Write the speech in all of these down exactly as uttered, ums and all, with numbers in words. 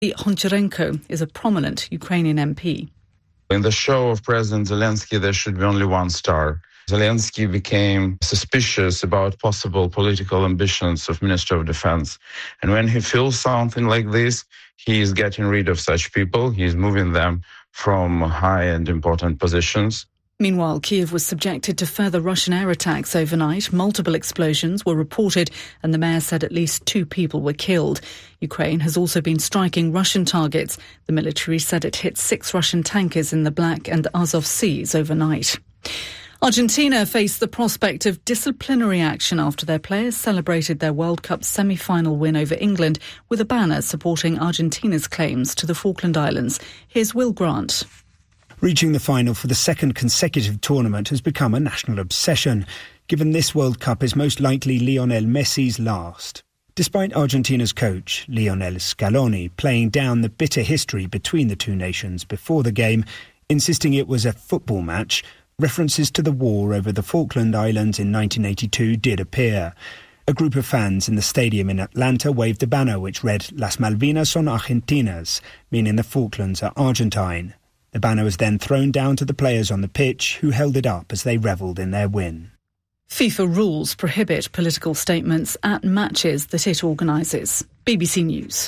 Honcharenko is a prominent Ukrainian M P. In the show of President Zelensky, there should be only one star. Zelensky became suspicious about possible political ambitions of Minister of Defense. And when he feels something like this, he is getting rid of such people. He is moving them from high and important positions. Meanwhile, Kyiv was subjected to further Russian air attacks overnight. Multiple explosions were reported and the mayor said at least two people were killed. Ukraine has also been striking Russian targets. The military said it hit six Russian tankers in the Black and Azov Seas overnight. Argentina faced the prospect of disciplinary action after their players celebrated their World Cup semi-final win over England with a banner supporting Argentina's claims to the Falkland Islands. Here's Will Grant. Reaching the final for the second consecutive tournament has become a national obsession, given this World Cup is most likely Lionel Messi's last. Despite Argentina's coach, Lionel Scaloni, playing down the bitter history between the two nations before the game, insisting it was a football match, references to the war over the Falkland Islands in nineteen eighty-two did appear. A group of fans in the stadium in Atlanta waved a banner which read Las Malvinas son Argentinas, meaning the Falklands are Argentine. The banner was then thrown down to the players on the pitch, who held it up as they revelled in their win. FIFA rules prohibit political statements at matches that it organises. B B C News.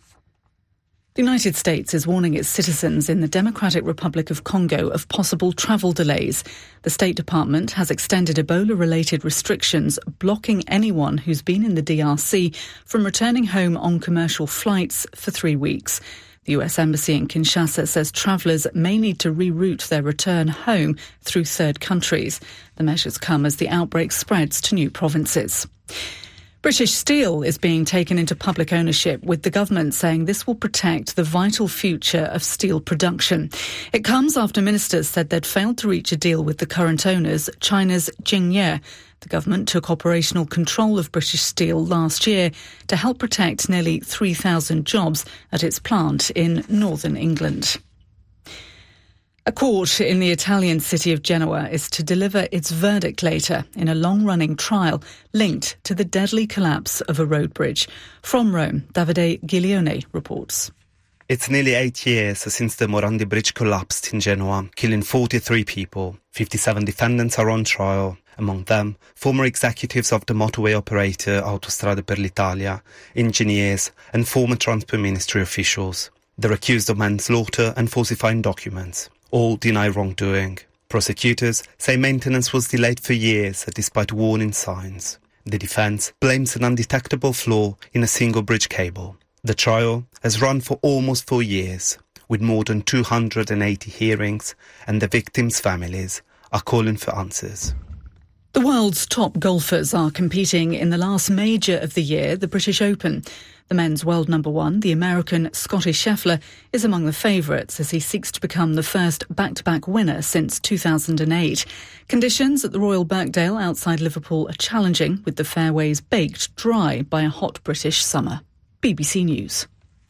The United States is warning its citizens in the Democratic Republic of Congo of possible travel delays. The State Department has extended Ebola-related restrictions, blocking anyone who's been in the D R C from returning home on commercial flights for three weeks. The U S Embassy in Kinshasa says travellers may need to reroute their return home through third countries. The measures come as the outbreak spreads to new provinces. British Steel is being taken into public ownership, with the government saying this will protect the vital future of steel production. It comes after ministers said they'd failed to reach a deal with the current owners, China's Jingye. The government took operational control of British Steel last year to help protect nearly three thousand jobs at its plant in northern England. A court in the Italian city of Genoa is to deliver its verdict later in a long-running trial linked to the deadly collapse of a road bridge. From Rome, Davide Giglione reports. It's nearly eight years since the Morandi Bridge collapsed in Genoa, killing forty-three people. fifty-seven defendants are on trial. Among them, former executives of the motorway operator Autostrade per l'Italia, engineers and former Transport Ministry officials. They're accused of manslaughter and falsifying documents. All deny wrongdoing. Prosecutors say maintenance was delayed for years despite warning signs. The defence blames an undetectable flaw in a single bridge cable. The trial has run for almost four years, with more than two hundred eighty hearings, and the victims' families are calling for answers. The world's top golfers are competing in the last major of the year, the British Open. The men's world number one, the American Scotty Scheffler, is among the favourites as he seeks to become the first back-to-back winner since two thousand eight. Conditions at the Royal Birkdale outside Liverpool are challenging, with the fairways baked dry by a hot British summer. B B C News.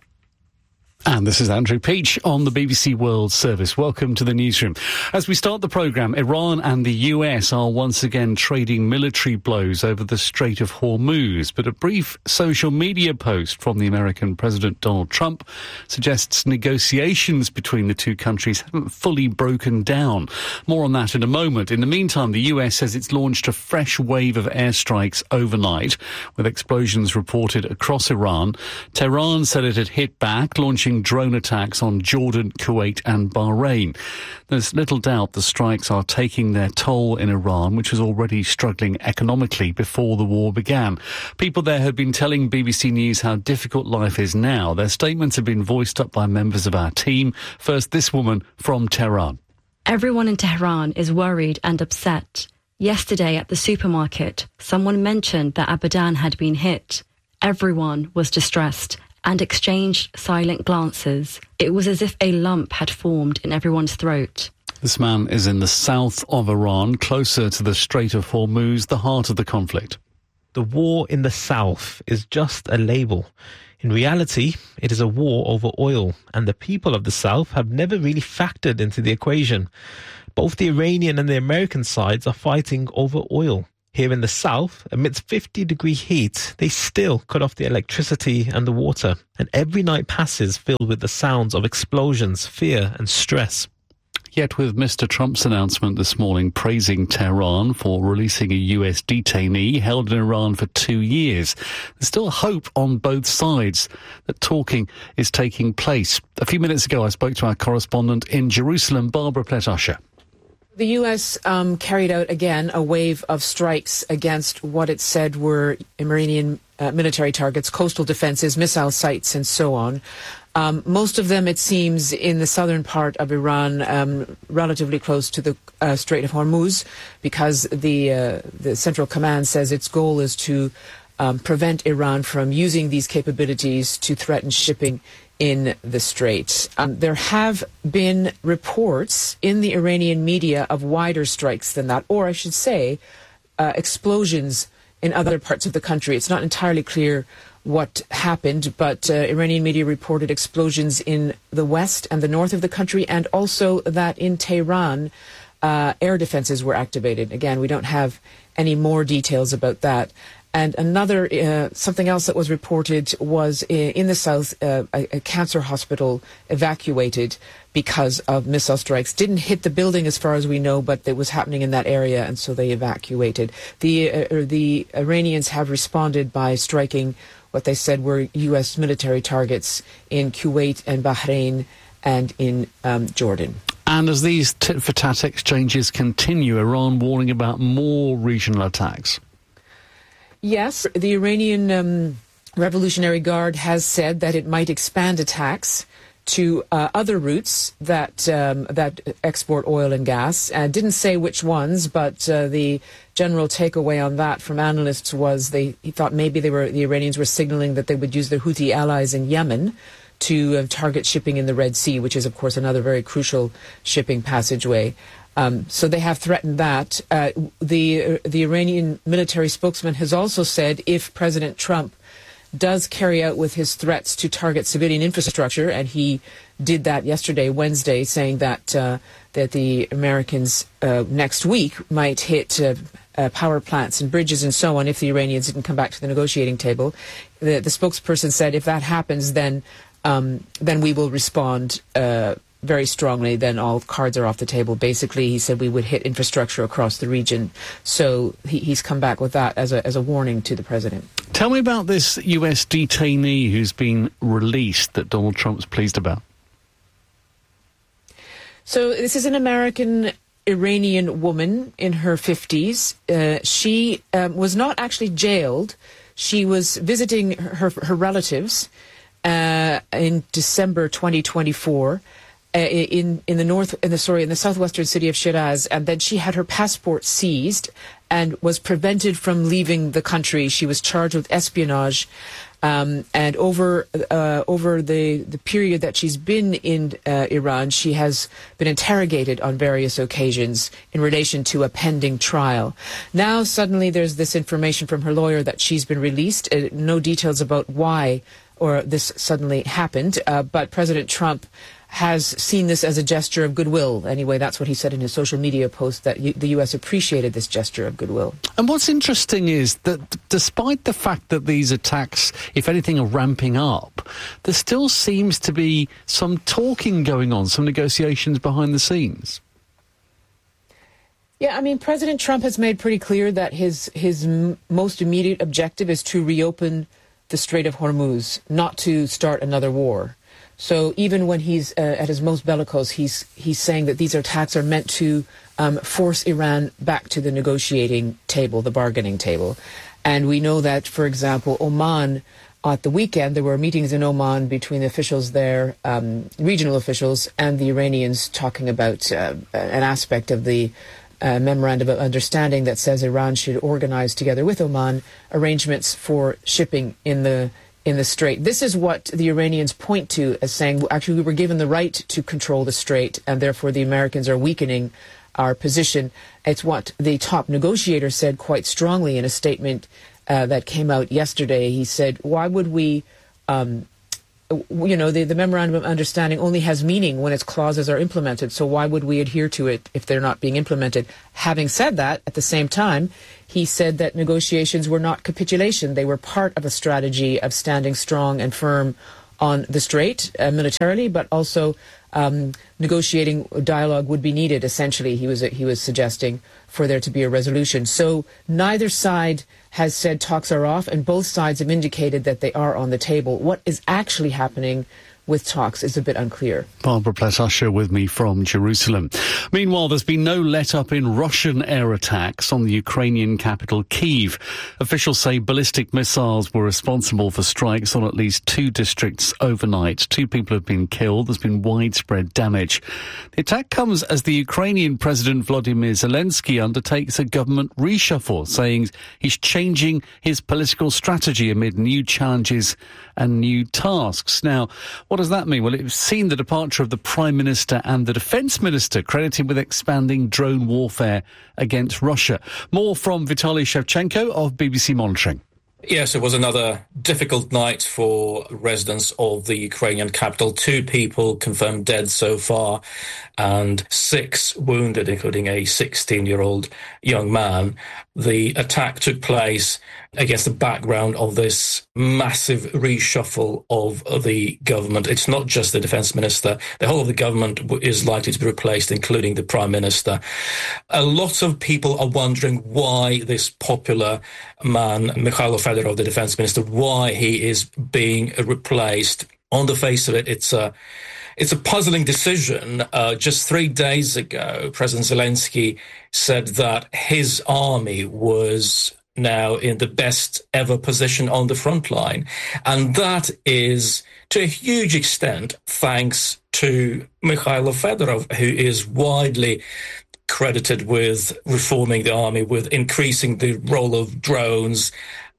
And this is Andrew Peach on the B B C World Service. Welcome to the newsroom. As we start the programme, Iran and the U S are once again trading military blows over the Strait of Hormuz. But a brief social media post from the American President Donald Trump suggests negotiations between the two countries haven't fully broken down. More on that in a moment. In the meantime, the U S says it's launched a fresh wave of airstrikes overnight, with explosions reported across Iran. Tehran said it had hit back, launching drone attacks on Jordan, Kuwait and Bahrain. There's little doubt the strikes are taking their toll in Iran, which was already struggling economically before the war began. People there have been telling B B C News how difficult life is now. Their statements have been voiced up by members of our team. First, this woman from Tehran. Everyone in Tehran is worried and upset. Yesterday at the supermarket, someone mentioned that Abadan had been hit. Everyone was distressed and exchanged silent glances. It was as if a lump had formed in everyone's throat. This man is in the south of Iran, closer to the Strait of Hormuz, the heart of the conflict. The war in the south is just a label. In reality, it is a war over oil, and the people of the south have never really factored into the equation. Both the Iranian and the American sides are fighting over oil. Here in the south, amidst fifty degree heat, they still cut off the electricity and the water, and every night passes filled with the sounds of explosions, fear and stress. Yet with Mister Trump's announcement this morning praising Tehran for releasing a U S detainee held in Iran for two years, there's still hope on both sides that talking is taking place. A few minutes ago, I spoke to our correspondent in Jerusalem, Barbara Pletasher. The U S um, carried out, again, a wave of strikes against what it said were Iranian uh, military targets, coastal defenses, missile sites, and so on. Um, most of them, it seems, in the southern part of Iran, um, relatively close to the uh, Strait of Hormuz, because the uh, the Central Command says its goal is to um, prevent Iran from using these capabilities to threaten shipping in the Strait. Um, there have been reports in the Iranian media of wider strikes than that, or I should say, uh, explosions in other parts of the country. It's not entirely clear what happened, but uh, Iranian media reported explosions in the west and the north of the country, and also that in Tehran, uh, air defenses were activated. Again, we don't have any more details about that. And another, uh, something else that was reported was in, in the south, uh, a, a cancer hospital evacuated because of missile strikes. Didn't hit the building as far as we know, but it was happening in that area, and so they evacuated. The, uh, the Iranians have responded by striking what they said were U S military targets in Kuwait and Bahrain and in um, Jordan. And as these tit-for-tat exchanges continue, Iran warning about more regional attacks. Yes, the Iranian um, Revolutionary Guard has said that it might expand attacks to uh, other routes that um, that export oil and gas. Uh, didn't say which ones, but uh, the general takeaway on that from analysts was they he thought maybe they were the Iranians were signaling that they would use their Houthi allies in Yemen to uh, target shipping in the Red Sea, which is, of course, another very crucial shipping passageway. Um, so they have threatened that. Uh, the uh, the Iranian military spokesman has also said if President Trump does carry out with his threats to target civilian infrastructure, and he did that yesterday, Wednesday, saying that uh, that the Americans uh, next week might hit uh, uh, power plants and bridges and so on if the Iranians didn't come back to the negotiating table. The, the spokesperson said if that happens, then um, then we will respond uh, very strongly. Then all cards are off the table. Basically, he said we would hit infrastructure across the region. So he, he's come back with that as a as a warning to the president. Tell me about this U S detainee who's been released that Donald Trump's pleased about. So this is an American Iranian woman in her fifties. Uh, she um, was not actually jailed. She was visiting her her relatives uh, in December twenty twenty-four. Uh, in in the north in the sorry in the southwestern city of Shiraz, and then she had her passport seized and was prevented from leaving the country. She was charged with espionage, um, and over uh, over the the period that she's been in uh, Iran, she has been interrogated on various occasions in relation to a pending trial. Now suddenly there's this information from her lawyer that she's been released. Uh, no details about why or this suddenly happened, uh, but President Trump has seen this as a gesture of goodwill. Anyway, that's what he said in his social media post, that the U S appreciated this gesture of goodwill. And what's interesting is that despite the fact that these attacks, if anything, are ramping up, there still seems to be some talking going on, some negotiations behind the scenes. Yeah, I mean, President Trump has made pretty clear that his his m- most immediate objective is to reopen the Strait of Hormuz, not to start another war. So even when he's uh, at his most bellicose, he's he's saying that these attacks are meant to um, force Iran back to the negotiating table, the bargaining table. And we know that, for example, Oman, at the weekend, there were meetings in Oman between the officials there, um, regional officials, and the Iranians talking about uh, an aspect of the uh, memorandum of understanding that says Iran should organize together with Oman arrangements for shipping in the in the strait. This is what the Iranians point to as saying, actually, we were given the right to control the strait, and therefore the Americans are weakening our position. It's what the top negotiator said quite strongly in a statement uh, that came out yesterday. He said, why would we um, you know, the, the Memorandum of Understanding only has meaning when its clauses are implemented. So why would we adhere to it if they're not being implemented? Having said that, at the same time, he said that negotiations were not capitulation. They were part of a strategy of standing strong and firm on the Strait uh, militarily, but also um, negotiating dialogue would be needed, essentially, he was, he was suggesting, for there to be a resolution. So neither side has said talks are off, and both sides have indicated that they are on the table. What is actually happening with talks is a bit unclear. Barbara Platt-Usher with me from Jerusalem. Meanwhile, there's been no let-up in Russian air attacks on the Ukrainian capital, Kyiv. Officials say ballistic missiles were responsible for strikes on at least two districts overnight. Two people have been killed. There's been widespread damage. The attack comes as the Ukrainian President Volodymyr Zelensky undertakes a government reshuffle, saying he's changing his political strategy amid new challenges and new tasks. Now, what does that mean? Well, it's seen the departure of the Prime Minister and the Defence Minister, credited with expanding drone warfare against Russia. More from Vitaly Shevchenko of B B C Monitoring. Yes, it was another difficult night for residents of the Ukrainian capital. Two people confirmed dead so far and six wounded, including a sixteen-year-old young man. The attack took place against the background of this massive reshuffle of the government. It's not just the defence minister. The whole of the government is likely to be replaced, including the prime minister. A lot of people are wondering why this popular man, Mikhailo Fedorov, the defence minister, why he is being replaced. On the face of it, it's a It's a puzzling decision. Uh, just three days ago, President Zelensky said that his army was now in the best ever position on the front line. And that is, to a huge extent, thanks to Mikhailo Fedorov, who is widely credited with reforming the army, with increasing the role of drones,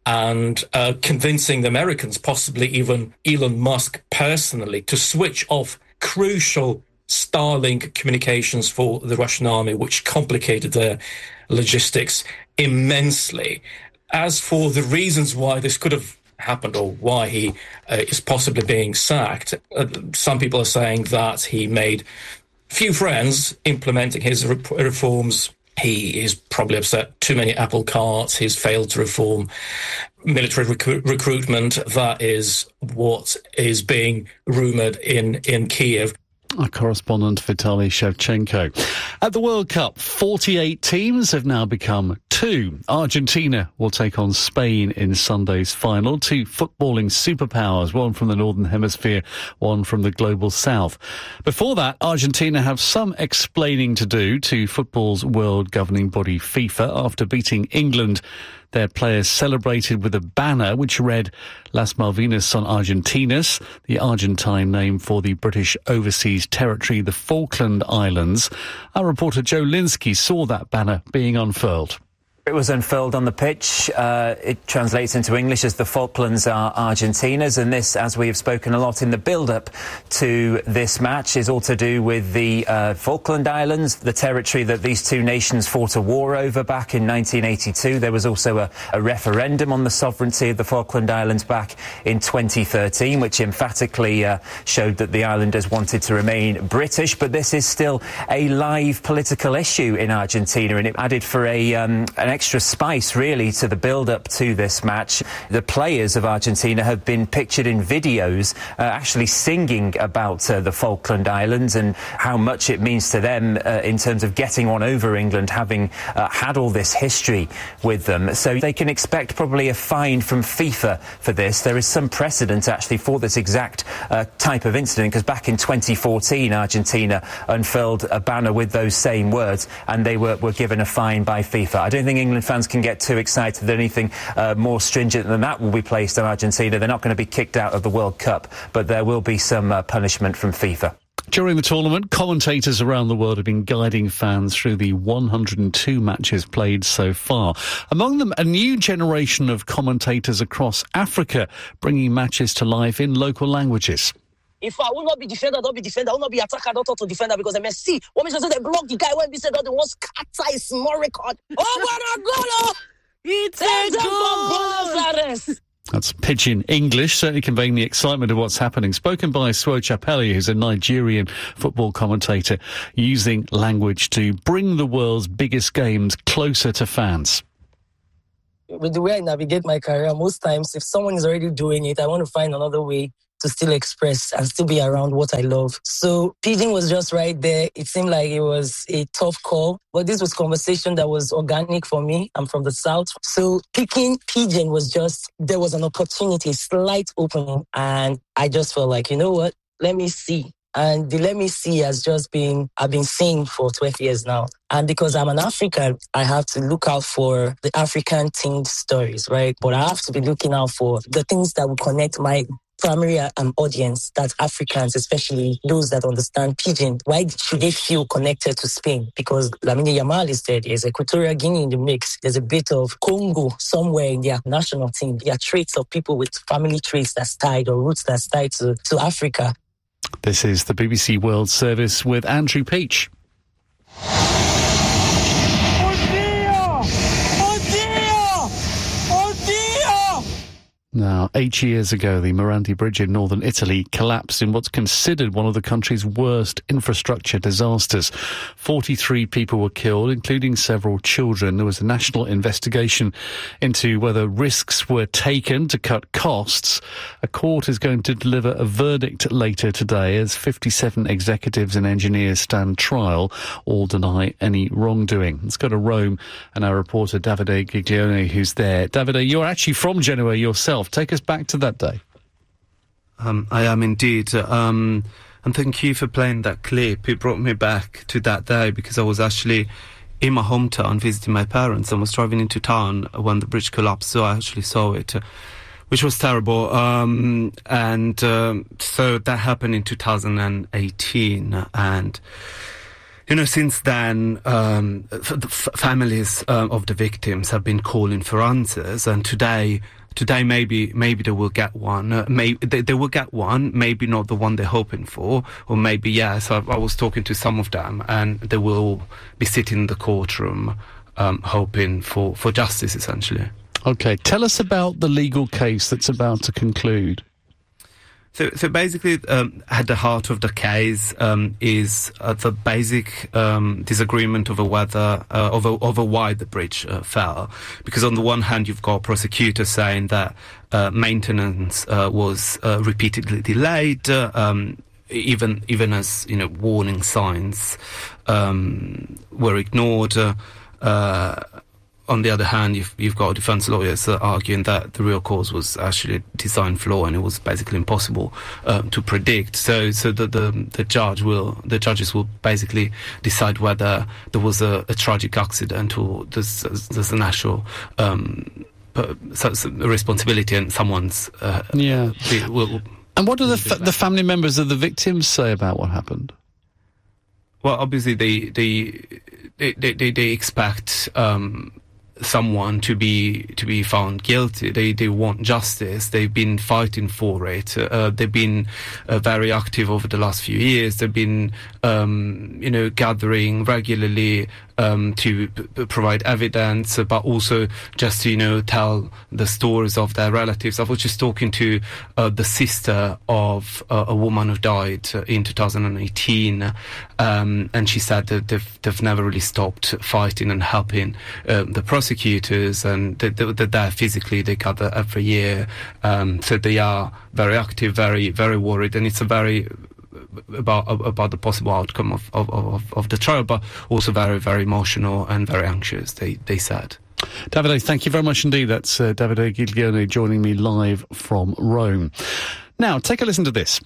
and uh, convincing the Americans, possibly even Elon Musk personally, to switch off crucial Starlink communications for the Russian army, which complicated their logistics immensely. As for the reasons why this could have happened or why he uh, is possibly being sacked, uh, some people are saying that he made few friends implementing his re- reforms. He is probably upset too many apple carts. He's failed to reform military recru- recruitment. That is what is being rumoured in, in Kyiv. Our correspondent Vitaly Shevchenko. At the World Cup, forty-eight teams have now become two. Argentina will take on Spain in Sunday's final. Two footballing superpowers, one from the Northern Hemisphere, one from the global South. Before that, Argentina have some explaining to do to football's world governing body FIFA after beating England. Their players celebrated with a banner which read Las Malvinas son Argentinas, the Argentine name for the British overseas territory, the Falkland Islands. Our reporter Joe Linsky saw that banner being unfurled. It was unfurled on the pitch. Uh, it translates into English as the Falklands are Argentina's, and this, as we have spoken a lot in the build-up to this match, is all to do with the uh, Falkland Islands, the territory that these two nations fought a war over back in nineteen eighty-two. There was also a, a referendum on the sovereignty of the Falkland Islands back in twenty thirteen, which emphatically uh, showed that the islanders wanted to remain British, but this is still a live political issue in Argentina, and it added for a um, an extra spice, really, to the build-up to this match. The players of Argentina have been pictured in videos uh, actually singing about uh, the Falkland Islands and how much it means to them uh, in terms of getting on over England, having uh, had all this history with them. So they can expect probably a fine from FIFA for this. There is some precedent, actually, for this exact uh, type of incident, because back in twenty fourteen, Argentina unfurled a banner with those same words, and they were, were given a fine by FIFA. I don't think England fans can get too excited that anything uh, more stringent than that will be placed on Argentina. They're not going to be kicked out of the World Cup, but there will be some uh, punishment from FIFA. During the tournament, commentators around the world have been guiding fans through the one hundred two matches played so far. Among them, a new generation of commentators across Africa, bringing matches to life in local languages. If I will not be defender, don't be defender. I will not be attacker, don't talk to defender, because M S C, what means they block the guy when we said that the one scatter is small record. Oh, what a goal! It's a goal! That's pidgin English, certainly conveying the excitement of what's happening. Spoken by Swo Chapeli, who's a Nigerian football commentator, using language to bring the world's biggest games closer to fans. With the way I navigate my career, most times if someone is already doing it, I want to find another way to still express and still be around what I love. So pidgin was just right there. It seemed like it was a tough call, but this was conversation that was organic for me. I'm from the South. So picking pidgin was just, there was an opportunity, slight opening. And I just felt like, you know what, let me see. And the let me see has just been, I've been seeing for twelve years now. And because I'm an African, I have to look out for the African themed stories, right? But I have to be looking out for the things that will connect my primary um, audience, that's Africans, especially those that understand pidgin. Why should they feel connected to Spain? Because Lamine Yamal is there. There's Equatorial Guinea in the mix. There's a bit of Congo somewhere in their national team. There are traits of people with family traits that's tied or roots that's tied to, to Africa. This is the B B C World Service with Andrew Peach. Now, eight years ago, the Morandi Bridge in northern Italy collapsed in what's considered one of the country's worst infrastructure disasters. forty-three people were killed, including several children. There was a national investigation into whether risks were taken to cut costs. A court is going to deliver a verdict later today as fifty-seven executives and engineers stand trial. All deny any wrongdoing. Let's go to Rome and our reporter Davide Giglione, who's there. Davide, you're actually from Genoa yourself. Take us back to that day. Um, I am indeed. Um, and thank you for playing that clip. It brought me back to that day because I was actually in my hometown visiting my parents and was driving into town when the bridge collapsed. So I actually saw it, uh, which was terrible. Um, and um, so that happened in two thousand eighteen. And you know, since then, um, f- f- families um, of the victims have been calling for answers. And today, today maybe maybe they will get one. Uh, maybe they, they will get one. Maybe not the one they're hoping for, or maybe yes. I, I was talking to some of them, and they will be sitting in the courtroom, um, hoping for for justice, essentially. Okay, tell us about the legal case that's about to conclude. So, so basically, um, at the heart of the case um, is uh, the basic um, disagreement over whether, uh, over, over why the bridge uh, fell. Because on the one hand, you've got prosecutors saying that uh, maintenance uh, was uh, repeatedly delayed, uh, um, even even as you know warning signs um, were ignored. Uh, uh, On the other hand, you've, you've got defence lawyers uh, arguing that the real cause was actually a design flaw and it was basically impossible uh, to predict. So, so the, the the judge will, the judges will basically decide whether there was a, a tragic accident or there's, there's a national um, so, so responsibility and someone's. Uh, yeah. Will, and what do the fa- the family members of the victims say about what happened? Well, obviously they they they they, they expect. Um, someone to be to be found guilty. They they want justice. They've been fighting for it. Uh, they've been uh, very active over the last few years. They've been um, you know gathering regularly um, to p- provide evidence, but also just to you know tell the stories of their relatives. I was just talking to uh, the sister of uh, a woman who died in two thousand eighteen, um, and she said that they've they've never really stopped fighting and helping uh, the prosecutors. Prosecutors and they're they, there physically. They gather every year, um, so they are very active, very very worried, and it's a very about about the possible outcome of of, of, of the trial, but also very very emotional and very anxious. They they said. Davide, thank you very much indeed. That's uh, Davide Giglione joining me live from Rome. Now take a listen to this.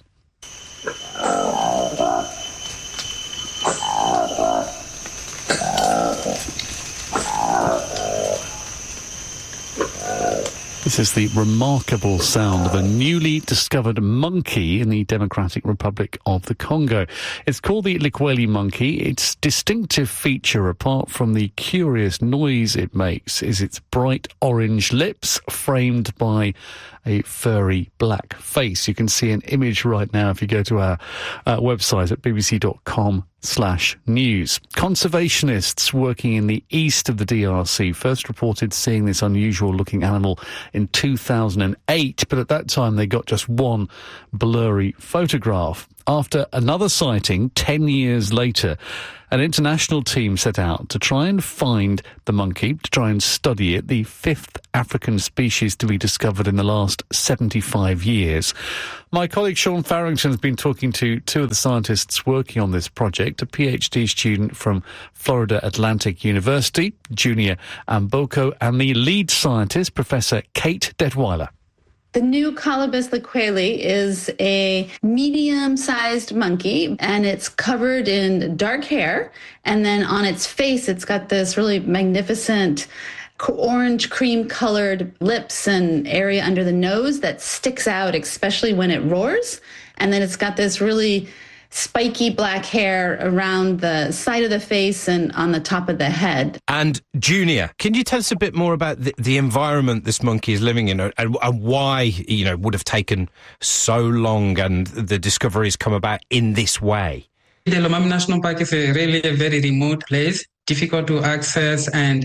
This is the remarkable sound of a newly discovered monkey in the Democratic Republic of the Congo. It's called the Likweli monkey. Its distinctive feature, apart from the curious noise it makes, is its bright orange lips framed by a furry black face. You can see an image right now if you go to our uh, website at bbc.com slash news. Conservationists working in the east of the D R C first reported seeing this unusual-looking animal in two thousand eight, but at that time they got just one blurry photograph. After another sighting ten years later, an international team set out to try and find the monkey, to try and study it, the fifth African species to be discovered in the last seventy-five years. My colleague Sean Farrington has been talking to two of the scientists working on this project, a PhD student from Florida Atlantic University, Junior Amboko, and the lead scientist, Professor Kate Detweiler. The new Colobus liqueli is a medium-sized monkey, and it's covered in dark hair. And then on its face, it's got this really magnificent orange cream-colored lips and area under the nose that sticks out, especially when it roars. And then it's got this really spiky black hair around the side of the face and on the top of the head. And Junior, can you tell us a bit more about the, the environment this monkey is living in, and, and why, you know, would have taken so long and the discoveries come about in this way? The Lomami National Park is a really a very remote place, difficult to access and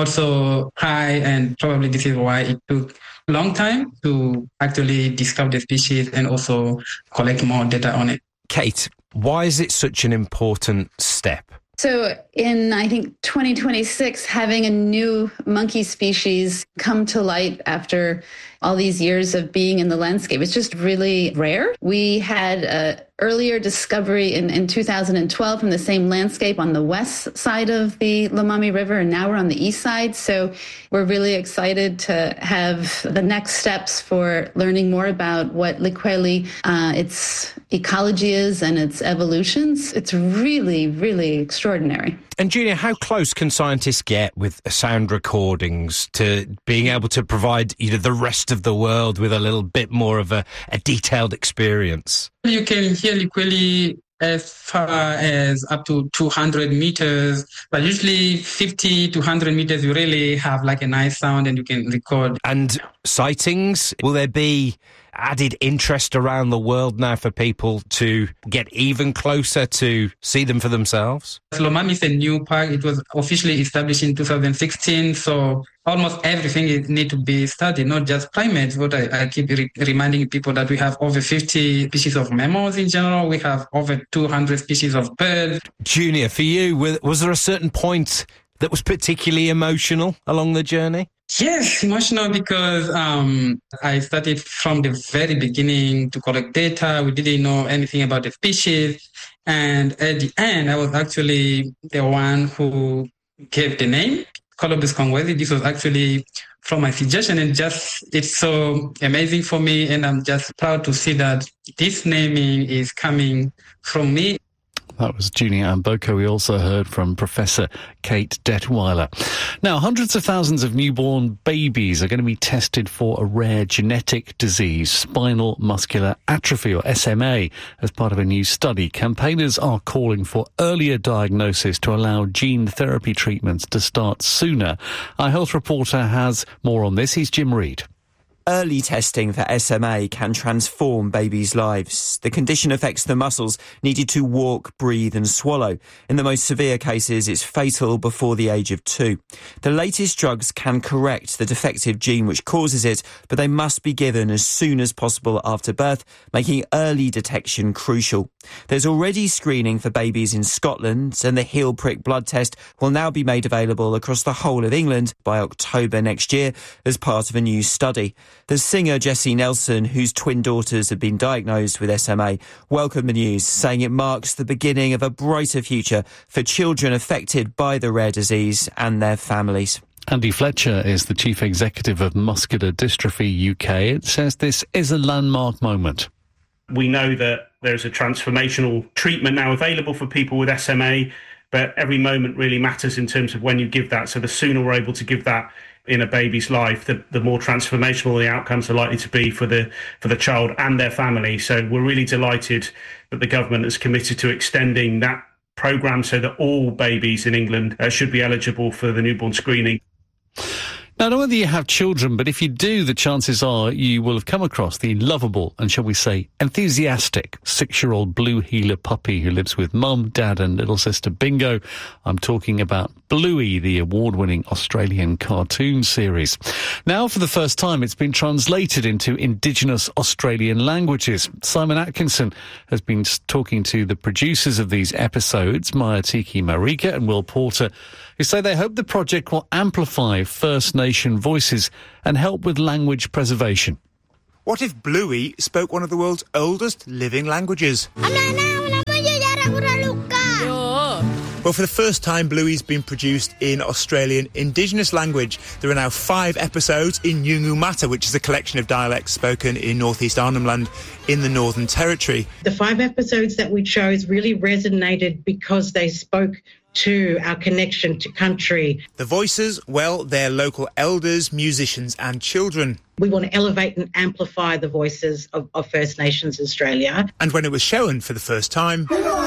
also high, and probably this is why it took a long time to actually discover the species and also collect more data on it. Kate, why is it such an important step? So in, I think, twenty twenty-six, having a new monkey species come to light after all these years of being in the landscape, it's just really rare. We had a earlier discovery in, in two thousand twelve from the same landscape on the west side of the Lomami River, and now we're on the east side. So we're really excited to have the next steps for learning more about what liqueli, uh, its ecology is and its evolutions. It's really, really extraordinary. And Junior, how close can scientists get with sound recordings to being able to provide, you know, the rest of the world with a little bit more of a, a detailed experience? You can hear liqueli as far as up to two hundred meters, but usually fifty to one hundred meters, you really have like a nice sound and you can record. And sightings, will there be added interest around the world now for people to get even closer to see them for themselves? Lomami is a new park. It was officially established in two thousand sixteen, so almost everything is need to be studied, not just primates. But I, I keep re- reminding people that we have over fifty species of mammals in general. We have over two hundred species of birds. Junior, for you, was there a certain point that was particularly emotional along the journey? Yes, emotional because um, I started from the very beginning to collect data. We didn't know anything about the species. And at the end, I was actually the one who gave the name, Colobus congwesi. This was actually from my suggestion, and just it's so amazing for me. And I'm just proud to see that this naming is coming from me. That was Junior Amboko. We also heard from Professor Kate Detweiler. Now, hundreds of thousands of newborn babies are going to be tested for a rare genetic disease, spinal muscular atrophy, or S M A, as part of a new study. Campaigners are calling for earlier diagnosis to allow gene therapy treatments to start sooner. Our health reporter has more on this. He's Jim Reid. Early testing for S M A can transform babies' lives. The condition affects the muscles needed to walk, breathe and swallow. In the most severe cases, it's fatal before the age of two. The latest drugs can correct the defective gene which causes it, but they must be given as soon as possible after birth, making early detection crucial. There's already screening for babies in Scotland, and the heel prick blood test will now be made available across the whole of England by October next year as part of a new study. The singer Jessie Nelson, whose twin daughters have been diagnosed with S M A, welcomed the news, saying it marks the beginning of a brighter future for children affected by the rare disease and their families. Andy Fletcher is the Chief Executive of Muscular Dystrophy U K. It says this is a landmark moment. We know that there's a transformational treatment now available for people with S M A, but every moment really matters in terms of when you give that. So the sooner we're able to give that in a baby's life, the, the more transformational the outcomes are likely to be for the for the child and their family. So we're really delighted that the government is committed to extending that programme so that all babies in England uh, should be eligible for the newborn screening. Now, I don't know whether you have children, but if you do, the chances are you will have come across the lovable and, shall we say, enthusiastic six-year-old blue heeler puppy who lives with mum, dad and little sister Bingo. I'm talking about Bluey, the award-winning Australian cartoon series. Now, for the first time, it's been translated into Indigenous Australian languages. Simon Atkinson has been talking to the producers of these episodes, Maya Tiki Marika and Will Porter, who say they hope the project will amplify First Nation voices and help with language preservation. What if Bluey spoke one of the world's oldest living languages? Well, for the first time, Bluey's been produced in Australian Indigenous language. There are now five episodes in Nyungu Mata, which is a collection of dialects spoken in northeast Arnhem Land in the Northern Territory. The five episodes that we chose really resonated because they spoke to our connection to country. The voices, well, they're local elders, musicians and children. We want to elevate and amplify the voices of, of First Nations Australia. And when it was shown for the first time,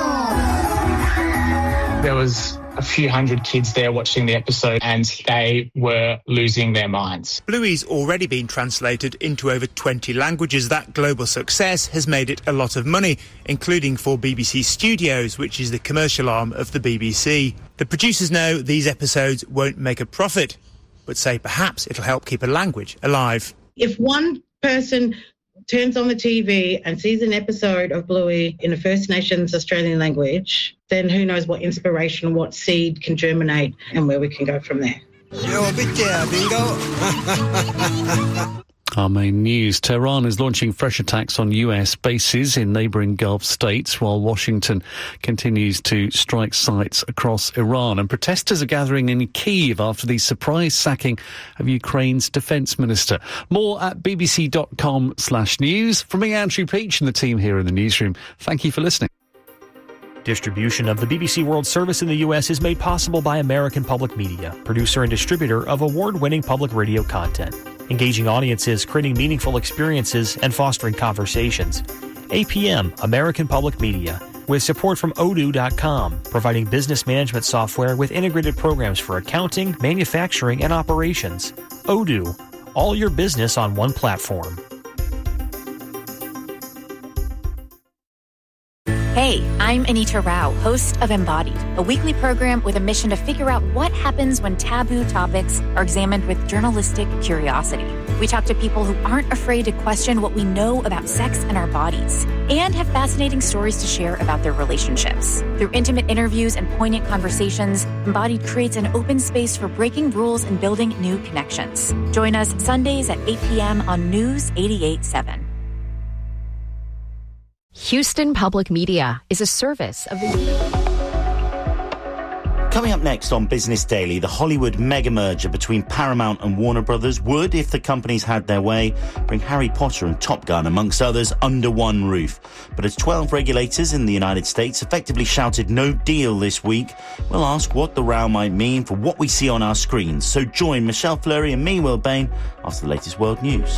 there was a few hundred kids there watching the episode and they were losing their minds. Bluey's already been translated into over twenty languages. That global success has made it a lot of money, including for B B C Studios, which is the commercial arm of the B B C. The producers know these episodes won't make a profit, but say perhaps it'll help keep a language alive. If one person turns on the T V and sees an episode of Bluey in a First Nations Australian language, then who knows what inspiration, what seed can germinate and where we can go from there. Yo, big yeah, bingo. Our main news. Tehran is launching fresh attacks on U S bases in neighbouring Gulf states, while Washington continues to strike sites across Iran. And protesters are gathering in Kyiv after the surprise sacking of Ukraine's defence minister. More at bbc.com slash news. From me, Andrew Peach, and the team here in the newsroom, thank you for listening. Distribution of the B B C World Service in the U S is made possible by American Public Media, producer and distributor of award-winning public radio content. Engaging audiences, creating meaningful experiences, and fostering conversations. A P M, American Public Media, with support from odoo dot com, providing business management software with integrated programs for accounting, manufacturing, and operations. Odoo, all your business on one platform. Hey, I'm Anita Rao, host of Embodied, a weekly program with a mission to figure out what happens when taboo topics are examined with journalistic curiosity. We talk to people who aren't afraid to question what we know about sex and our bodies, and have fascinating stories to share about their relationships. Through intimate interviews and poignant conversations, Embodied creates an open space for breaking rules and building new connections. Join us Sundays at eight p.m. on News eighty-eight point seven. Houston Public Media is a service of the... Coming up next on Business Daily, the Hollywood mega merger between Paramount and Warner Brothers would, if the companies had their way, bring Harry Potter and Top Gun, amongst others, under one roof. But as twelve regulators in the United States effectively shouted no deal this week, we'll ask what the row might mean for what we see on our screens. So join Michelle Fleury and me, Will Bain, after the latest world news.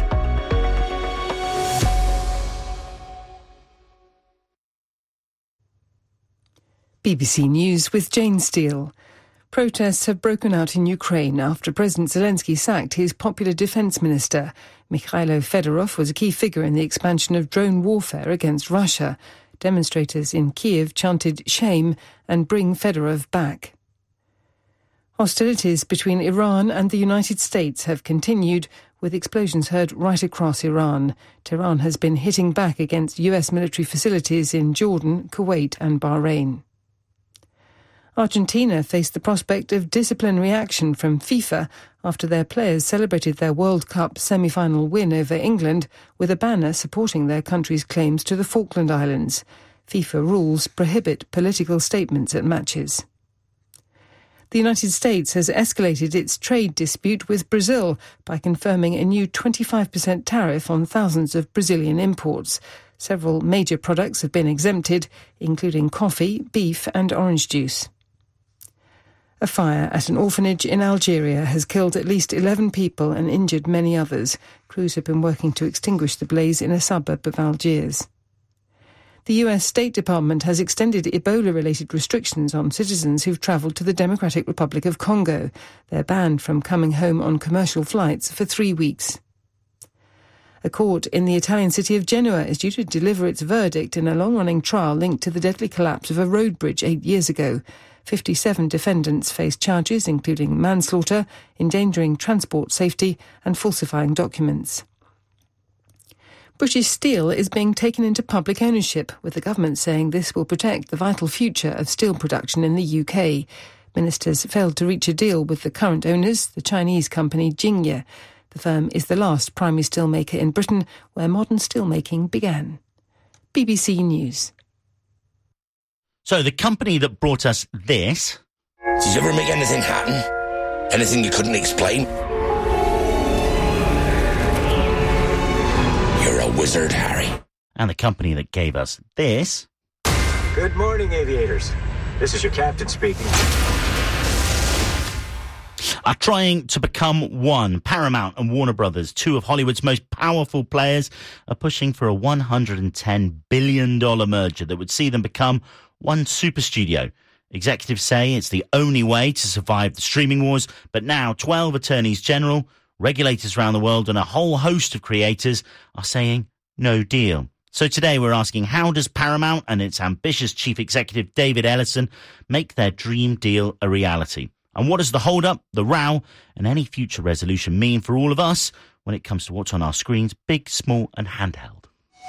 B B C News with Jane Steele. Protests have broken out in Ukraine after President Zelensky sacked his popular defence minister. Mikhailo Fedorov was a key figure in the expansion of drone warfare against Russia. Demonstrators in Kyiv chanted "Shame" and "Bring Fedorov back." Hostilities between Iran and the United States have continued, with explosions heard right across Iran. Tehran has been hitting back against U S military facilities in Jordan, Kuwait and Bahrain. Argentina faced the prospect of disciplinary action from FIFA after their players celebrated their World Cup semi-final win over England with a banner supporting their country's claims to the Falkland Islands. FIFA rules prohibit political statements at matches. The United States has escalated its trade dispute with Brazil by confirming a new twenty-five percent tariff on thousands of Brazilian imports. Several major products have been exempted, including coffee, beef and orange juice. A fire at an orphanage in Algeria has killed at least eleven people and injured many others. Crews have been working to extinguish the blaze in a suburb of Algiers. The U S State Department has extended Ebola-related restrictions on citizens who've travelled to the Democratic Republic of Congo. They're banned from coming home on commercial flights for three weeks. A court in the Italian city of Genoa is due to deliver its verdict in a long-running trial linked to the deadly collapse of a road bridge eight years ago. fifty-seven defendants face charges including manslaughter, endangering transport safety and falsifying documents. British Steel is being taken into public ownership, with the government saying this will protect the vital future of steel production in the U K. Ministers failed to reach a deal with the current owners, the Chinese company Jingye. The firm is the last primary steelmaker in Britain where modern steelmaking began. B B C News. So the company that brought us this... Did you ever make anything happen? Anything you couldn't explain? You're a wizard, Harry. And the company that gave us this... Good morning, aviators. This is your captain speaking. Are trying to become one. Paramount and Warner Brothers, two of Hollywood's most powerful players, are pushing for a one hundred ten billion dollars merger that would see them become one super studio. Executives say it's the only way to survive the streaming wars, but now twelve attorneys general, regulators around the world, and a whole host of creators are saying no deal. So today we're asking, how does Paramount and its ambitious chief executive David Ellison make their dream deal a reality? And what does the hold-up, the row, and any future resolution mean for all of us when it comes to what's on our screens, big, small, and handheld?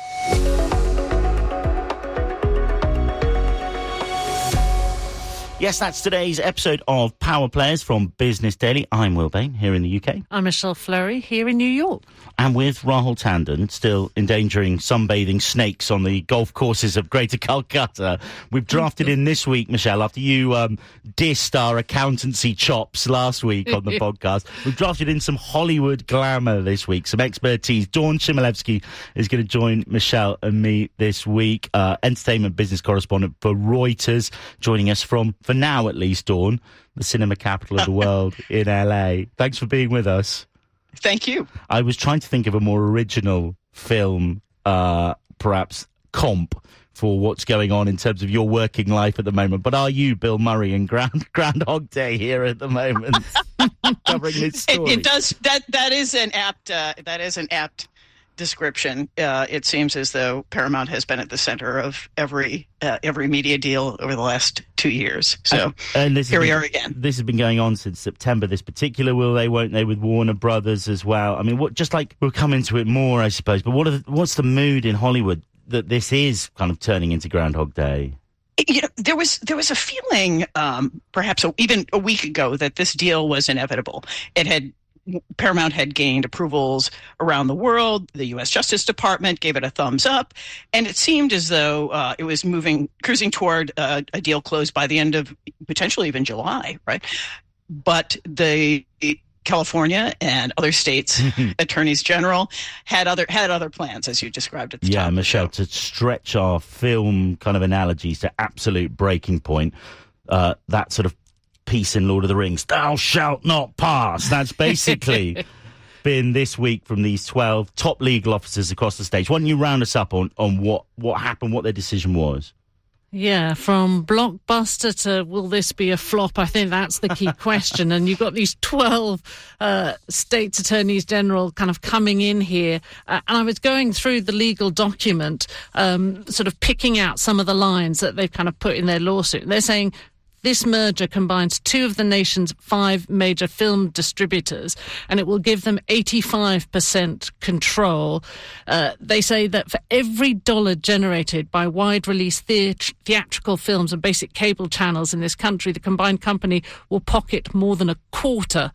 Yes, that's today's episode of Power Players from Business Daily. I'm Will Bain, here in the U K. I'm Michelle Fleury, here in New York. And with Rahul Tandon, still endangering sunbathing snakes on the golf courses of Greater Calcutta. We've drafted in this week, Michelle, after you um, dissed our accountancy chops last week on the podcast. We've drafted in some Hollywood glamour this week, some expertise. Dawn Chmielewski is going to join Michelle and me this week. Uh, entertainment business correspondent for Reuters, joining us from, for now at least, Dawn, the cinema capital of the world in L A. Thanks for being with us. Thank you. I was trying to think of a more original film, uh, perhaps comp for what's going on in terms of your working life at the moment. But are you Bill Murray in Ground, Groundhog Day here at the moment, covering this story? It, it does. That that is an apt. Uh, that is an apt description. Uh, it seems as though Paramount has been at the center of every uh, every media deal over the last two years. So and, and this here we been, are again. This has been going on since September. This particular will they, won't they, with Warner Brothers as well. I mean, what? Just like we'll come into it more, I suppose. But what? Are the, what's the mood in Hollywood that this is kind of turning into Groundhog Day? You know, there was there was a feeling, um, perhaps a, even a week ago, that this deal was inevitable. It had. Paramount had gained approvals around the world. The U S Justice Department gave it a thumbs up. And it seemed as though uh, it was moving, cruising toward uh, a deal closed by the end of potentially even July, right? But the California and other states' attorneys general had other had other plans, as you described at the yeah, top. Yeah, Michelle, to stretch our film kind of analogies to absolute breaking point, uh, that sort of piece in Lord of the Rings, thou shalt not pass. That's basically been this week from these twelve top legal officers across the stage. Why don't you round us up on, on what, what happened, what their decision was? Yeah, from blockbuster to will this be a flop? I think that's the key question. And you've got these twelve uh, states attorneys general kind of coming in here. Uh, and I was going through the legal document, um, sort of picking out some of the lines that they've kind of put in their lawsuit. They're saying, this merger combines two of the nation's five major film distributors, and it will give them eighty-five percent control. Uh, they say that for every dollar generated by wide-release theat- theatrical films and basic cable channels in this country, the combined company will pocket more than a quarter.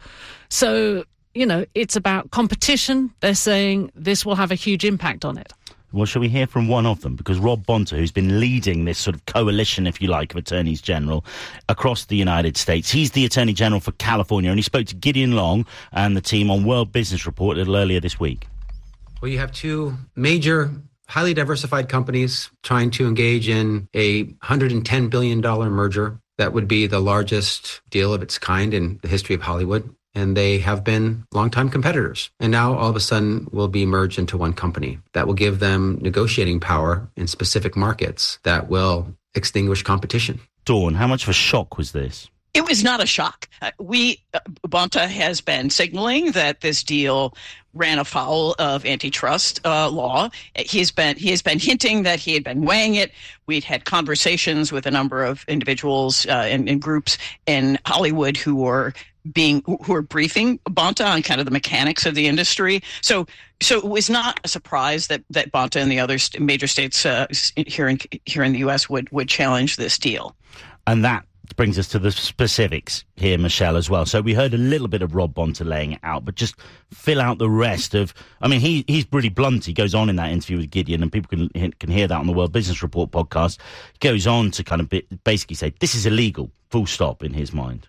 So, you know, it's about competition. They're saying this will have a huge impact on it. Well, shall we hear from one of them? Because Rob Bonta, who's been leading this sort of coalition, if you like, of attorneys general across the United States, he's the Attorney General for California, and he spoke to Gideon Long and the team on World Business Report a little earlier this week. Well, you have two major, highly diversified companies trying to engage in a one hundred ten billion dollars merger. That would be the largest deal of its kind in the history of Hollywood. and they have been longtime competitors. And now all of a sudden will be merged into one company that will give them negotiating power in specific markets that will extinguish competition. Dawn, how much of a shock was this? It was not a shock. Uh, we, uh, Bonta has been signaling that this deal ran afoul of antitrust uh, law. He's been he has been hinting that he had been weighing it. We'd had conversations with a number of individuals uh, and, and groups in Hollywood who were being who were briefing Bonta on kind of the mechanics of the industry. So so it was not a surprise that that Bonta and the other st- major states uh, here in here in the U S would would challenge this deal. And that brings us to the specifics here, Michelle, as well. So we heard a little bit of Rob Bonta laying it out, but just fill out the rest of, I mean, he he's pretty blunt. He goes on in that interview with Gideon, and people can can hear that on the World Business Report podcast. He goes on to kind of basically say, this is illegal, full stop, in his mind.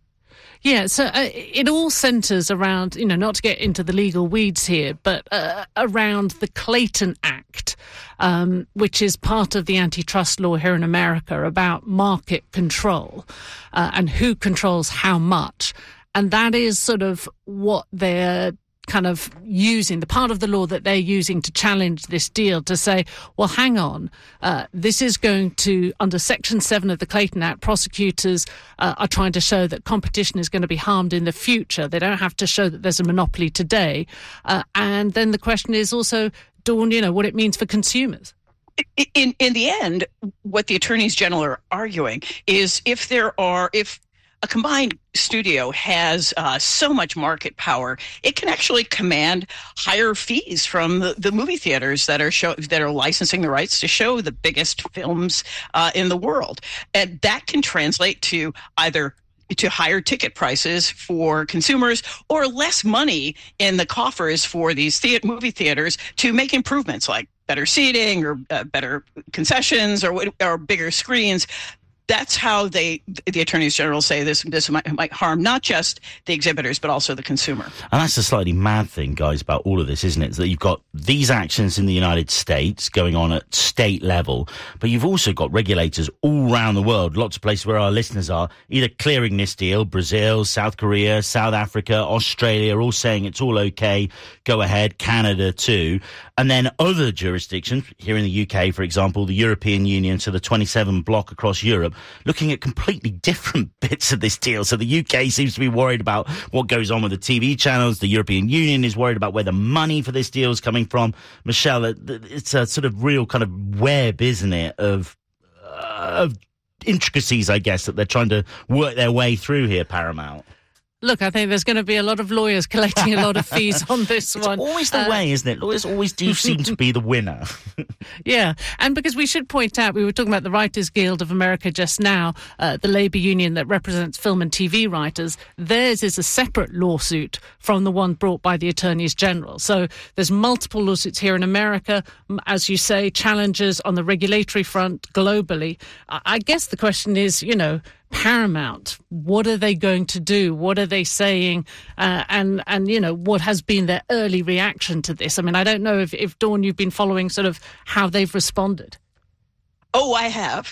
Yeah, so uh, it all centres around, you know, not to get into the legal weeds here, but uh, around the Clayton Act, um, which is part of the antitrust law here in America about market control uh, and who controls how much. And that is sort of what they're kind of using, the part of the law that they're using to challenge this deal, to say, well, hang on, uh, this is going to, under Section seven of the Clayton Act, prosecutors uh, are trying to show that competition is going to be harmed in the future. They don't have to show that there's a monopoly today. Uh, and then the question is also, Dawn, you know, what it means for consumers. In in the end, what the attorneys general are arguing is if there are, if a combined studio has uh, so much market power, it can actually command higher fees from the, the movie theaters that are show, that are licensing the rights to show the biggest films uh, in the world. And that can translate to either to higher ticket prices for consumers or less money in the coffers for these theater, movie theaters to make improvements like better seating or uh, better concessions or, or bigger screens. That's how they, the attorneys general say this, this might, might harm not just the exhibitors, but also the consumer. And that's the slightly mad thing, guys, about all of this, isn't it? Is that you've got these actions in the United States going on at state level, but you've also got regulators all around the world, lots of places where our listeners are, either clearing this deal, Brazil, South Korea, South Africa, Australia, all saying it's all okay, go ahead, Canada too. And then other jurisdictions, here in the U K, for example, the European Union, so the twenty-seven bloc across Europe, looking at completely different bits of this deal. So the U K seems to be worried about what goes on with the T V channels. The European Union is worried about where the money for this deal is coming from. Michelle, it's a sort of real kind of web, isn't it, of, uh, of intricacies, I guess, that they're trying to work their way through here, Paramount. Look, I think there's going to be a lot of lawyers collecting a lot of fees on this it's one. It's always the uh, way, isn't it? Lawyers always do seem to be the winner. Yeah, and because we should point out, we were talking about the Writers Guild of America just now, uh, the labour union that represents film and T V writers. Theirs is a separate lawsuit from the one brought by the attorneys general. So there's multiple lawsuits here in America, as you say, challenges on the regulatory front globally. I guess the question is, you know, Paramount, what are they going to do? What are they saying? Uh, and, and, you know, what has been their early reaction to this? I mean, I don't know if, if Dawn, you've been following sort of how they've responded. Oh, I have.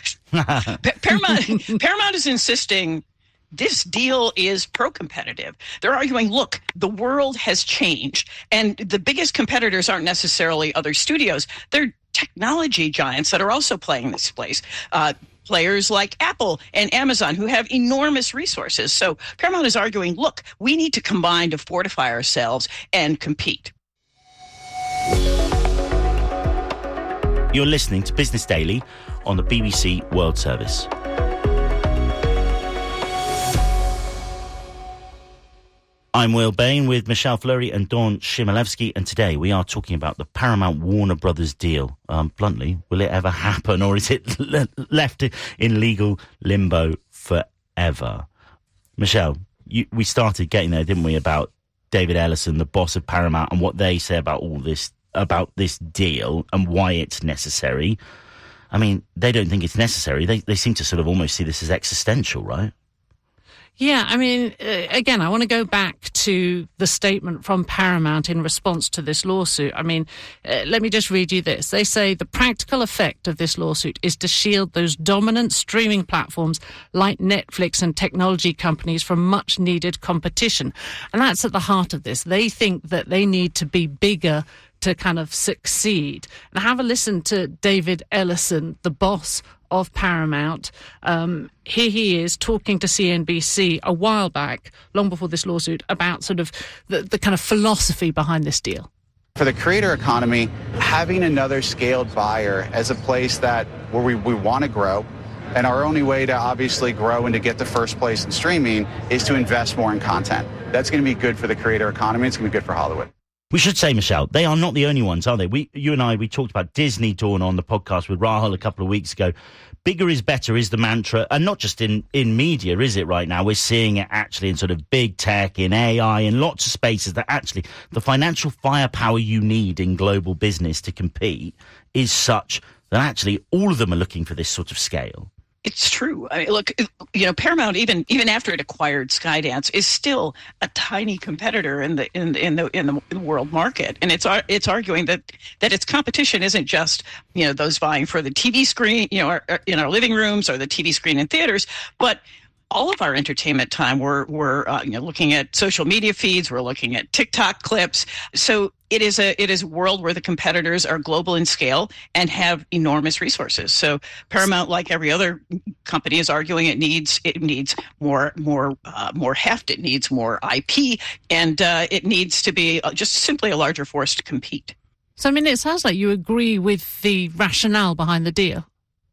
Paramount, Paramount is insisting this deal is pro-competitive. They're arguing, look, the world has changed, and the biggest competitors aren't necessarily other studios. They're technology giants that are also playing this place. Uh, Players like Apple and Amazon who have enormous resources. So Paramount is arguing, look, we need to combine to fortify ourselves and compete. You're listening to Business Daily on the B B C World Service. I'm Will Bain with Michelle Fleury and Dawn Chmielewski, and today we are talking about the Paramount Warner Brothers deal. Um, bluntly, will it ever happen, or is it le- left in legal limbo forever? Michelle, you, we started getting there, didn't we, about David Ellison, the boss of Paramount, and what they say about all this, about this deal and why it's necessary. I mean, they don't think it's necessary. They they seem to sort of almost see this as existential, right? Yeah, I mean, uh, again, I want to go back to the statement from Paramount in response to this lawsuit. I mean, uh, let me just read you this. They say the practical effect of this lawsuit is to shield those dominant streaming platforms like Netflix and technology companies from much needed competition. And that's at the heart of this. They think that they need to be bigger to kind of succeed. And have a listen to David Ellison, the boss of Paramount. Um, here he is talking to C N B C a while back, long before this lawsuit, about sort of the, the kind of philosophy behind this deal. For the creator economy, having another scaled buyer as a place that where we, we want to grow, and our only way to obviously grow and to get to first place in streaming is to invest more in content. That's going to be good for the creator economy. It's going to be good for Hollywood. We should say, Michelle, they are not the only ones, are they? We, you and I, we talked about Disney, Dawn, on the podcast with Rahul a couple of weeks ago. Bigger is better is the mantra, and not just in, in media, is it, right now? We're seeing it actually in sort of big tech, in A I, in lots of spaces that actually the financial firepower you need in global business to compete is such that actually all of them are looking for this sort of scale. It's true. I mean, look, you know, Paramount, even even after it acquired Skydance, is still a tiny competitor in the in in the in the world market, and it's it's arguing that that its competition isn't just, you know, those vying for the T V screen, you know, or, or in our living rooms or the T V screen in theaters, but all of our entertainment time. We're we're uh, you know, looking at social media feeds. We're looking at TikTok clips. So it is a it is a world where the competitors are global in scale and have enormous resources. So Paramount, like every other company, is arguing it needs it needs more more uh, more heft. It needs more I P, and uh, it needs to be just simply a larger force to compete. So I mean, it sounds like you agree with the rationale behind the deal.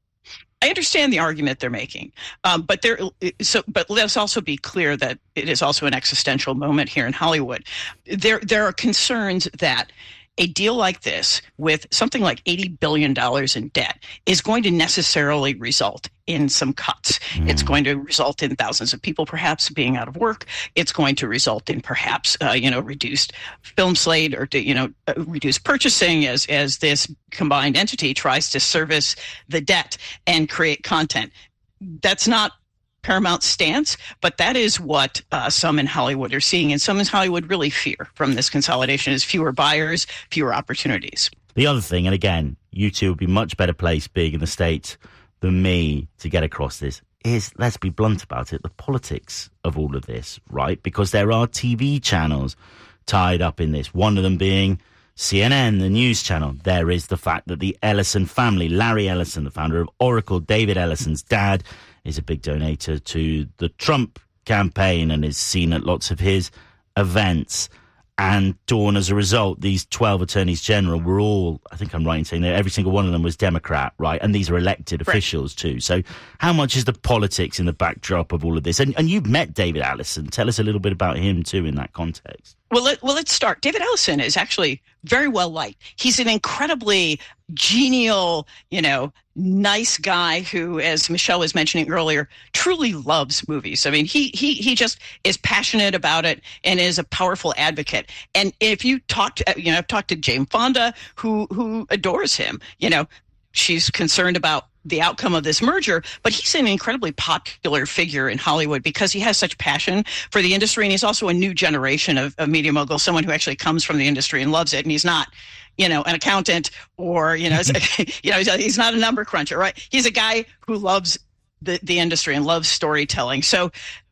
I understand the argument they're making, um, but there. So, but let's also be clear that it is also an existential moment here in Hollywood. There, there are concerns that a deal like this, with something like eighty billion dollars in debt, is going to necessarily result in some cuts. Mm. It's going to result in thousands of people perhaps being out of work. It's going to result in perhaps, uh, you know, reduced film slate or, you know, uh, reduced purchasing as, as this combined entity tries to service the debt and create content. That's not Paramount's stance, but that is what uh, some in Hollywood are seeing, and some in Hollywood really fear from this consolidation is fewer buyers, fewer opportunities. The other thing, and again, you two would be much better placed being in the States than me to get across this, is, let's be blunt about it, the politics of all of this, right? Because there are T V channels tied up in this, one of them being C N N, the news channel. There is the fact that the Ellison family, Larry Ellison, the founder of Oracle, David Ellison's dad, is a big donator to the Trump campaign and is seen at lots of his events. And Dawn, as a result, these twelve attorneys general were all, I think I'm right in saying that every single one of them was Democrat, right? And these are elected right. officials too. So how much is the politics in the backdrop of all of this? And, and you've met David Ellison. Tell us a little bit about him too in that context. Well, let, well, let's start. David Ellison is actually very well liked. He's an incredibly genial, you know, nice guy who, as Michelle was mentioning earlier, truly loves movies. I mean, he he he just is passionate about it and is a powerful advocate. And if you talk to, you know, I've talked to Jane Fonda, who who adores him. You know, she's concerned about the outcome of this merger, but he's an incredibly popular figure in Hollywood because he has such passion for the industry, and he's also a new generation of, of media mogul, someone who actually comes from the industry and loves it, and he's not, you know, an accountant or, you know, you know, he's not a number cruncher, right? He's a guy who loves the, the industry and loves storytelling. So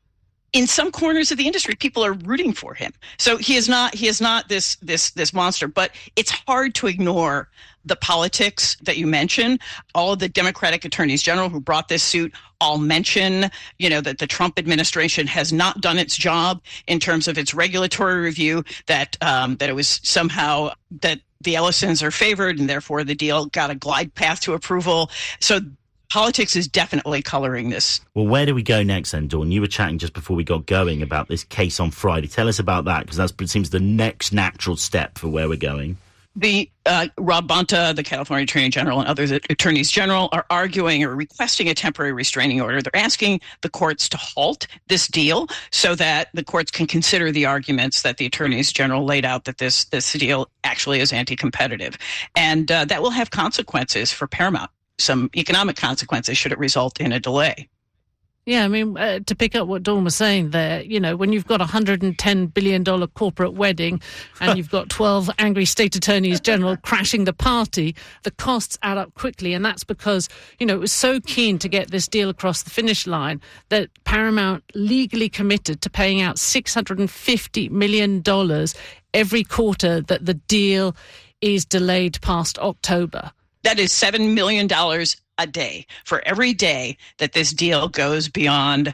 in some corners of the industry, people are rooting for him. So he is not he is not this this this monster, but it's hard to ignore the politics that you mentioned. All of the Democratic attorneys general who brought this suit all mention, you know, that the Trump administration has not done its job in terms of its regulatory review, that um, that it was somehow that the Ellisons are favored and therefore the deal got a glide path to approval. So politics is definitely coloring this. Well, where do we go next then, Dawn? You were chatting just before we got going about this case on Friday. Tell us about that, because that seems the next natural step for where we're going. The uh, Rob Bonta, the California Attorney General, and other attorneys general are arguing or requesting a temporary restraining order. They're asking the courts to halt this deal so that the courts can consider the arguments that the attorneys general laid out that this this deal actually is anti-competitive, and uh, that will have consequences for Paramount. Some economic consequences should it result in a delay. Yeah, I mean, uh, to pick up what Dawn was saying there, you know, when you've got a one hundred ten billion dollars corporate wedding and you've got twelve angry state attorneys general crashing the party, the costs add up quickly. And that's because, you know, it was so keen to get this deal across the finish line that Paramount legally committed to paying out six hundred fifty million dollars every quarter that the deal is delayed past October. That is seven million dollars a day for every day that this deal goes beyond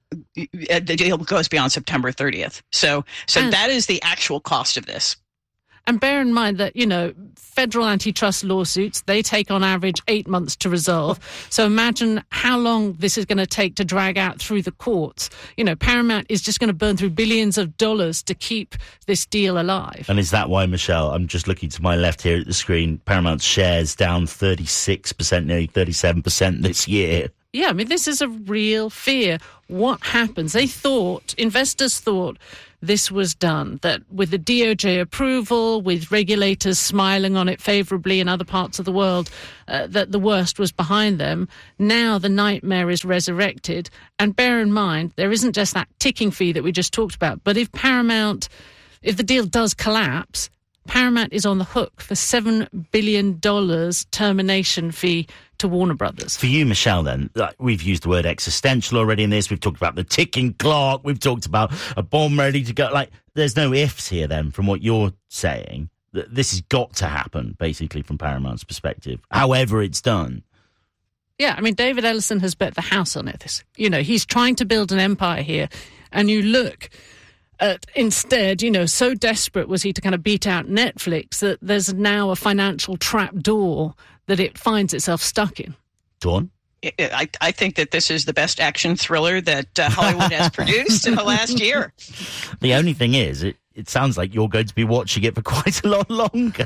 the deal goes beyond September thirtieth. So, so and, that is the actual cost of this. And bear in mind that, you know, federal antitrust lawsuits, they take on average eight months to resolve. So imagine how long this is going to take to drag out through the courts. You know, Paramount is just going to burn through billions of dollars to keep this deal alive. And is that why, Michelle, I'm just looking to my left here at the screen, Paramount's shares down thirty-six percent, nearly thirty-seven percent this year? Yeah, I mean, this is a real fear. What happens? They thought, investors thought this was done, that with the D O J approval, with regulators smiling on it favourably in other parts of the world, uh, that the worst was behind them. Now the nightmare is resurrected. And bear in mind, there isn't just that ticking fee that we just talked about, but if Paramount, if the deal does collapse, Paramount is on the hook for seven billion dollars termination fee to Warner Brothers. For you, Michelle, then, like, we've used the word existential already in this. We've talked about the ticking clock. We've talked about a bomb ready to go. Like, there's no ifs here, then, from what you're saying. This has got to happen, basically, from Paramount's perspective, however it's done. Yeah, I mean, David Ellison has bet the house on it. This, you know, he's trying to build an empire here. And you look... Uh, instead, you know, so desperate was he to kind of beat out Netflix that there's now a financial trap door that it finds itself stuck in. Dawn? I, I think that this is the best action thriller that uh, Hollywood has produced in the last year. The only thing is, it, it sounds like you're going to be watching it for quite a lot longer.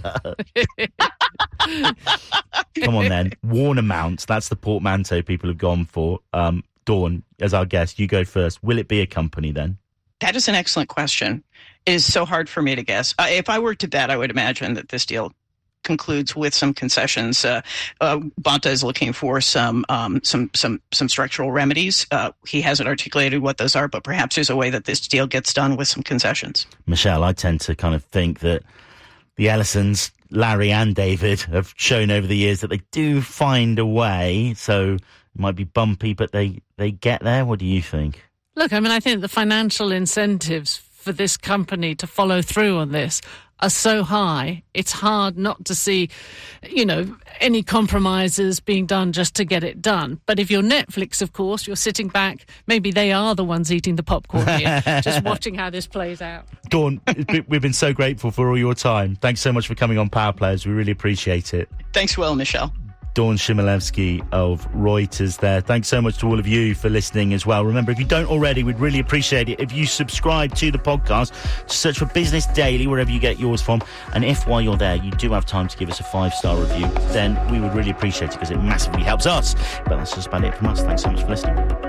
Come on, then. Warner Mounts, that's the portmanteau people have gone for. Um, Dawn, as our guest, you go first. Will it be a company, then? That is an excellent question. It is so hard for me to guess. Uh, if I were to bet, I would imagine that this deal concludes with some concessions. Uh, uh, Bonta is looking for some um, some some some structural remedies. Uh, he hasn't articulated what those are, but perhaps there's a way that this deal gets done with some concessions. Michelle, I tend to kind of think that the Ellisons, Larry and David, have shown over the years that they do find a way. So it might be bumpy, but they, they get there. What do you think? Look, I mean, I think the financial incentives for this company to follow through on this are so high, it's hard not to see, you know, any compromises being done just to get it done. But if you're Netflix, of course, you're sitting back, maybe they are the ones eating the popcorn here, just watching how this plays out. Dawn, we've been so grateful for all your time. Thanks so much for coming on Power Players. We really appreciate it. Thanks, Will, Michelle. Dawn Chmielewski of Reuters there. Thanks so much to all of you for listening as well. Remember, if you don't already, we'd really appreciate it if you subscribe to the podcast. Just search for Business Daily wherever you get yours from. And if while you're there, you do have time to give us a five-star review, then we would really appreciate it because it massively helps us. But that's just about it from us. Thanks so much for listening.